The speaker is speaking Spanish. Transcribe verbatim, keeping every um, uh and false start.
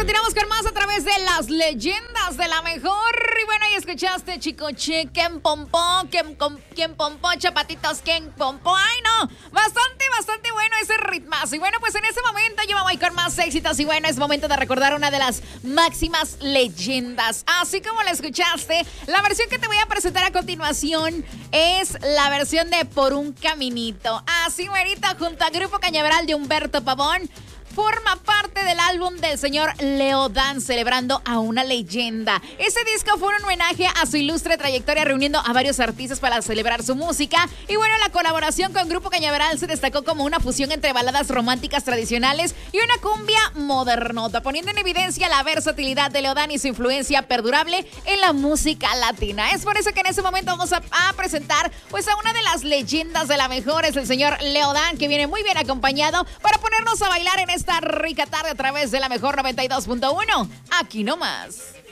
continuamos con más a través de las leyendas de la mejor. Y bueno, ahí escuchaste, Chicoche, Ken Pompó, Ken, Ken Pompó, Chapatitos, Ken Pompó. Ay, no, bastante, bastante bueno ese ritmazo. Y bueno, pues en ese momento yo me voy con más éxitos. Y bueno, es momento de recordar una de las máximas leyendas. Así como la escuchaste, la versión que te voy a presentar a continuación es la versión de Por un Caminito. Así, güerito, junto a Grupo Cañaveral de Humberto Pavón. Forma parte del álbum del señor Leodán, celebrando a una leyenda. Ese disco fue un homenaje a su ilustre trayectoria, reuniendo a varios artistas para celebrar su música. Y bueno, la colaboración con Grupo Cañaveral se destacó como una fusión entre baladas románticas tradicionales y una cumbia modernota, poniendo en evidencia la versatilidad de Leodán y su influencia perdurable en la música latina. Es por eso que en ese momento vamos a, a presentar pues a una de las leyendas de la mejor, es el señor Leodán, que viene muy bien acompañado para ponernos a bailar en esta rica tarde a través de la mejor noventa y dos punto uno. Aquí nomás.